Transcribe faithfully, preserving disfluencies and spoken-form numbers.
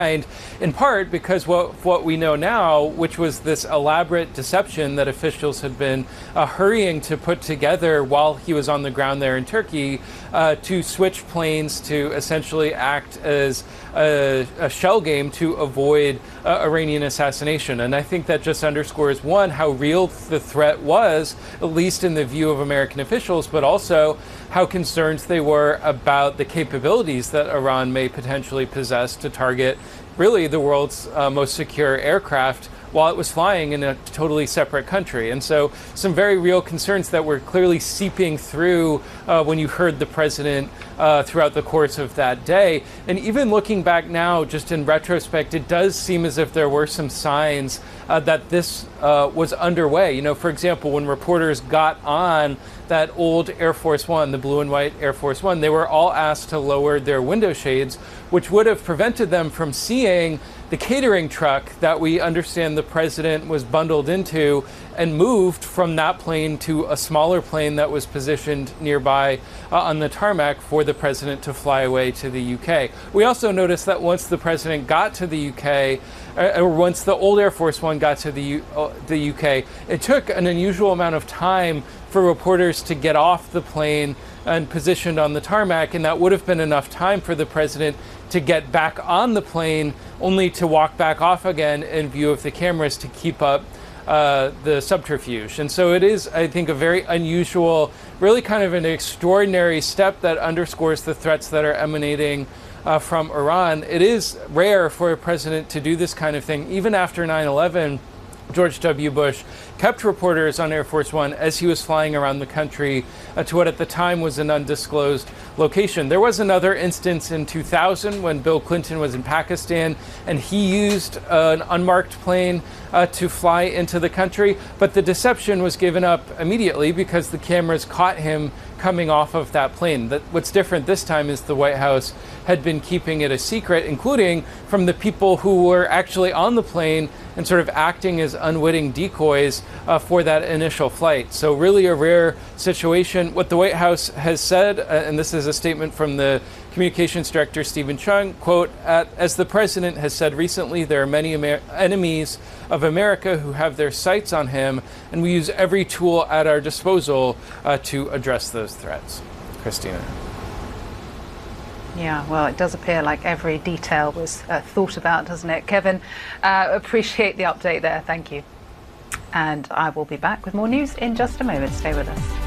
in part because what, what we know now, which was this elaborate deception that officials had been uh, hurrying to put together while he was on the ground there in Turkey, uh, to switch planes to essentially act as a, a shell game to avoid uh, Iranian assassination. And I think that just underscores, one, how real the threat was, at least in the view of American officials, but also how concerned they were about the capabilities that Iran may potentially possess to target really the world's uh, most secure aircraft while it was flying in a totally separate country. And so some very real concerns that were clearly seeping through uh, when you heard the president uh, throughout the course of that day. And even looking back now, just in retrospect, it does seem as if there were some signs uh, that this uh, was underway. You know, for example, when reporters got on that old Air Force One, the blue and white Air Force One, they were all asked to lower their window shades, which would have prevented them from seeing the catering truck that we understand the president was bundled into and moved from that plane to a smaller plane that was positioned nearby uh, on the tarmac for the president to fly away to the U K. We also noticed that once the president got to the U K, uh, or once the old Air Force One got to the, U- uh, the U K, it took an unusual amount of time for reporters to get off the plane and positioned on the tarmac, and that would have been enough time for the president to get back on the plane, only to walk back off again in view of the cameras to keep up uh, the subterfuge. And so it is, I think, a very unusual, really kind of an extraordinary step that underscores the threats that are emanating uh, from Iran. It is rare for a president to do this kind of thing. Even after nine eleven, George W. Bush kept reporters on Air Force One as he was flying around the country uh, to what at the time was an undisclosed location. There was another instance in two thousand when Bill Clinton was in Pakistan and he used uh, an unmarked plane uh, to fly into the country, but the deception was given up immediately because the cameras caught him coming off of that plane. That, what's different this time is the White House had been keeping it a secret, including from the people who were actually on the plane and sort of acting as unwitting decoys uh, for that initial flight. So really a rare situation. What the White House has said, uh, and this is a statement from the communications director, Stephen Chung, quote, at, as the president has said recently, there are many Amer- enemies of America who have their sights on him, and we use every tool at our disposal uh, to address those threats. Christina. Yeah, well, it does appear like every detail was uh, thought about, doesn't it? Kevin, uh, appreciate the update there. Thank you. And I will be back with more news in just a moment. Stay with us.